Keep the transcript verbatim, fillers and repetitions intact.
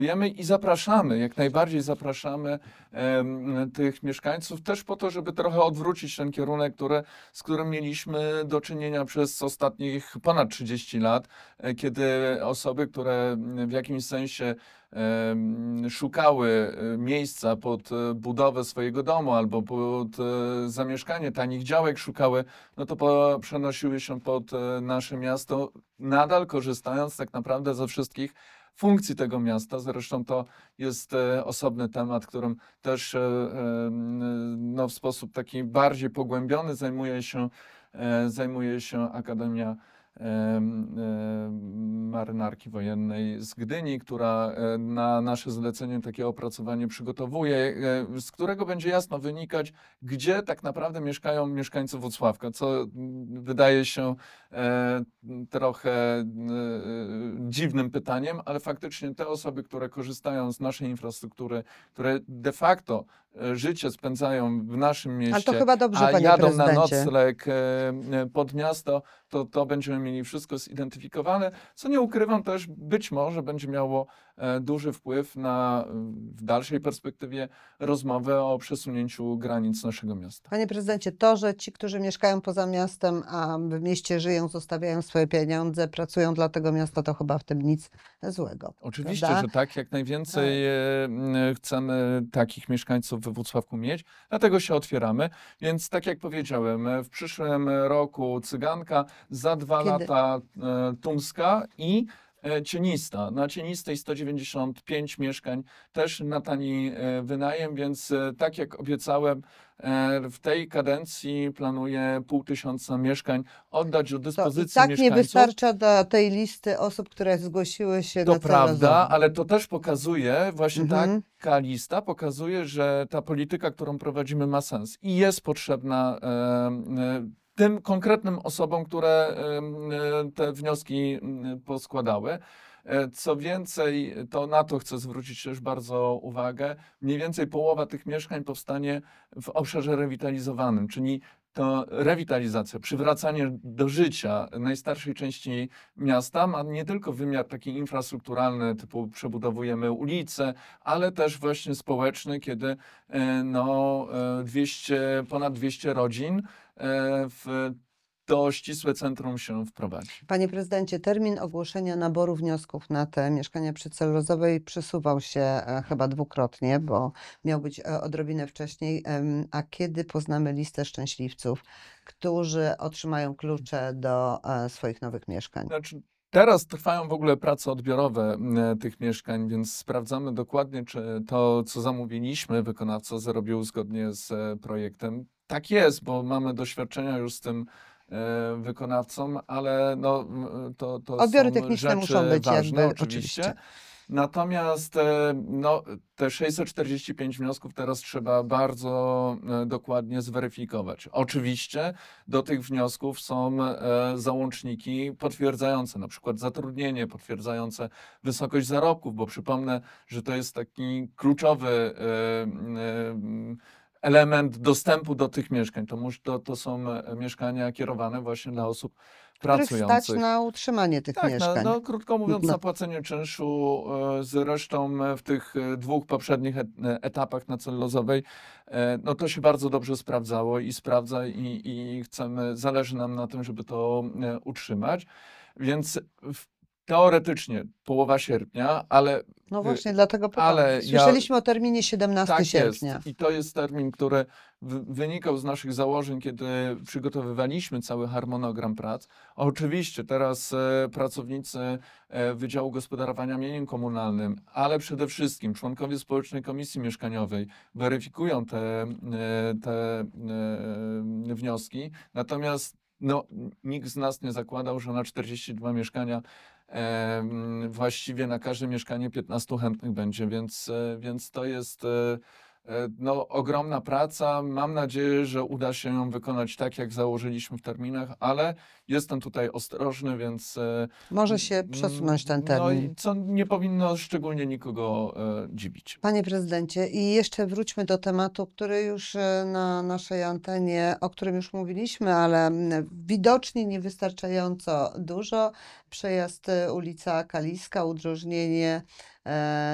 Wiemy i zapraszamy, jak najbardziej zapraszamy em, tych mieszkańców też po to, żeby trochę odwrócić ten kierunek, który, z którym mieliśmy do czynienia przez ostatnich ponad trzydzieści lat, e, kiedy osoby, które w jakimś sensie em, szukały e, miejsca pod e, budowę swojego domu albo pod e, zamieszkanie tanich działek szukały, no to po, przenosiły się pod e, nasze miasto, nadal korzystając tak naprawdę ze wszystkich funkcji tego miasta. Zresztą to jest e, osobny temat, którym też e, e, no, w sposób taki bardziej pogłębiony zajmuje się, e, zajmuje się Akademia e, e, Marynarki Wojennej z Gdyni, która e, na nasze zlecenie takie opracowanie przygotowuje, e, z którego będzie jasno wynikać, gdzie tak naprawdę mieszkają mieszkańcy Włocławka, co mm, wydaje się e, trochę e, dziwnym pytaniem, ale faktycznie te osoby, które korzystają z naszej infrastruktury, które de facto e, życie spędzają w naszym Ale to mieście, chyba dobrze, a panie jadą na prezydencie. nocleg e, e, pod miasto, to, to będziemy mieli wszystko zidentyfikowane, co nie ukrywam też być może będzie miało e, duży wpływ na e, w dalszej perspektywie rozmowę o przesunięciu granic naszego miasta. Panie prezydencie, to, że ci, którzy mieszkają poza miastem, a w mieście żyją, zostawiają swoje pieniądze, pracują dla tego miasta, to chyba w tym nic złego. Oczywiście, prawda? że tak, jak najwięcej e, m, chcemy takich mieszkańców we Włocławku mieć, dlatego się otwieramy. Więc tak jak powiedziałem, e, w przyszłym roku Cyganka, za dwa Kiedy? lata e, Tumska i e, Cienista. Na Cienistej sto dziewięćdziesiąt pięć mieszkań, też na tani e, wynajem, więc e, tak jak obiecałem, e, w tej kadencji planuję pół tysiąca mieszkań oddać do To i dyspozycji tak nie mieszkańców. wystarcza do tej listy osób, które zgłosiły się To na cel prawda, razowy. ale to też pokazuje, właśnie Mhm. taka lista pokazuje, że ta polityka, którą prowadzimy, ma sens i jest potrzebna e, e, tym konkretnym osobom, które e, e, te wnioski m, poskładały. E, Co więcej, to na to chcę zwrócić też bardzo uwagę. Mniej więcej połowa tych mieszkań powstanie w obszarze rewitalizowanym, czyli to rewitalizacja, przywracanie do życia najstarszej części miasta ma nie tylko wymiar taki infrastrukturalny, typu przebudowujemy ulice, ale też właśnie społeczny, kiedy e, no, e, dwieście, ponad dwieście rodzin e, w to ścisłe centrum się wprowadzi. Panie prezydencie, termin ogłoszenia naboru wniosków na te mieszkania przy Celozowej przesuwał się e, chyba dwukrotnie, bo miał być e, odrobinę wcześniej. Em, A kiedy poznamy listę szczęśliwców, którzy otrzymają klucze do e, swoich nowych mieszkań? Znaczy, teraz trwają w ogóle prace odbiorowe m, tych mieszkań, więc sprawdzamy dokładnie, czy to, co zamówiliśmy, wykonawca zrobił zgodnie z e, projektem. Tak jest, bo mamy doświadczenia już z tym e, wykonawcą, ale no, m, to, to Odbiory są techniczne rzeczy muszą być ważne, jakby, oczywiście. oczywiście. Natomiast e, no, te sześćset czterdzieści pięć wniosków teraz trzeba bardzo e, dokładnie zweryfikować. Oczywiście do tych wniosków są e, załączniki potwierdzające na przykład zatrudnienie, potwierdzające wysokość zarobków, bo przypomnę, że to jest taki kluczowy e, e, element dostępu do tych mieszkań. To, mus- to, to są e, mieszkania kierowane właśnie dla osób Których stać pracujących. na utrzymanie tych Tak, no, mieszkań. no krótko mówiąc, No. na płacenie czynszu. e, Zresztą e, w tych e, dwóch poprzednich et- e, etapach na Celozowej, e, no to się bardzo dobrze sprawdzało i sprawdza i, i chcemy, zależy nam na tym, żeby to e, utrzymać. Więc w, teoretycznie połowa sierpnia, ale, No y, właśnie, dlatego pytam. ale ja, Słyszeliśmy o terminie siedemnastego tak sierpnia. jest. I to jest termin, który w- wynikał z naszych założeń, kiedy przygotowywaliśmy cały harmonogram prac. Oczywiście teraz e, pracownicy e, Wydziału Gospodarowania Mieniem Komunalnym, ale przede wszystkim członkowie Społecznej Komisji Mieszkaniowej weryfikują te, e, te e, wnioski. Natomiast no, nikt z nas nie zakładał, że na czterdzieści dwa mieszkania em, właściwie na każde mieszkanie piętnastu chętnych będzie, więc, e, więc to jest e, e, no, ogromna praca. Mam nadzieję, że uda się ją wykonać tak, jak założyliśmy w terminach, ale jestem tutaj ostrożny, więc e, Może się przesunąć ten no, termin. i co nie powinno szczególnie nikogo e, dziwić. Panie prezydencie, i jeszcze wróćmy do tematu, który już e, na naszej antenie, o którym już mówiliśmy, ale mm, widocznie niewystarczająco dużo. Przejazd e, ulica Kaliska, udrożnienie e,